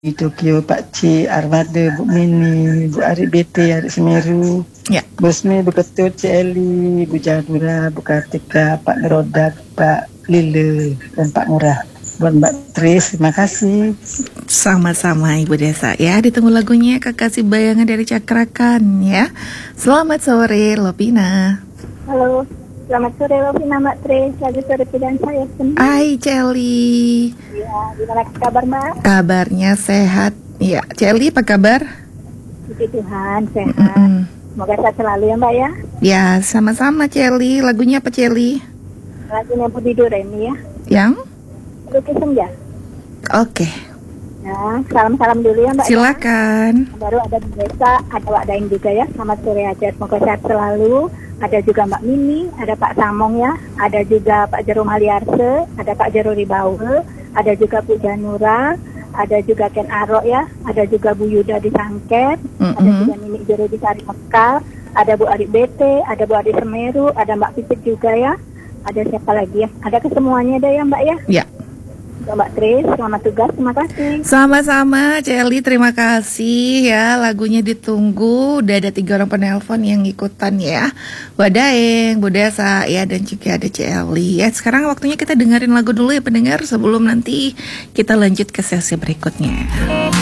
Di Tokyo, Pak C, Armada, Bu Mini, Bu Arik BT, Arik Semeru, Ya. Bosmi, Bu Ketut, C. Eli, Bu Jadura, Bu Kartika, Pak Nerodak, Pak Lile, dan Pak Murah. Buat Mbak Tris, terima kasih. Sama-sama Ibu Desa ya. Ditunggu lagunya Kekasih Bayangan dari Cakrakan ya. Selamat sore Lovina. Halo, selamat sore Lovina, Mbak Tris. Lagi sore pilihan saya sendiri. Hai Celi. Ya, gimana kabar Mbak? Kabarnya sehat. Ya, Celi apa kabar? Puji Tuhan, sehat. Semoga sehat selalu ya Mbak ya. Ya, sama-sama Celi. Lagunya apa Celi? Lagunya Budi Doremi ya. Yang? Lukis Senja. Oke. Ya, salam-salam dulu ya Mbak. Silakan. Ya. Baru ada Bu Desa, ada Wak Daeng juga ya. Selamat sore aja, semoga sehat selalu. Ada juga Mbak Mimi, ada Pak Samong ya. Ada juga Pak Jerum Aliarse, ada Pak Jero Ribaul, ada juga Bu Janura, ada juga Ken Aro ya. Ada juga Bu Yuda di Sangket, ada juga Nini Jero di Sari Mekar, ada Bu Arik BT, ada Bu Arik Semeru, ada Mbak Pipit juga ya. Ada siapa lagi ya? Ada kesemuanya ada ya Mbak ya? Ya. Mbak Tris, selamat tugas, terima kasih. Sama-sama Celi, terima kasih ya. Lagunya ditunggu. Udah ada 3 orang penelpon yang ikutan ya. Bu Daeng, Bu Desa ya, dan juga ada Celi ya. Sekarang waktunya kita dengerin lagu dulu ya pendengar, sebelum nanti kita lanjut ke sesi berikutnya.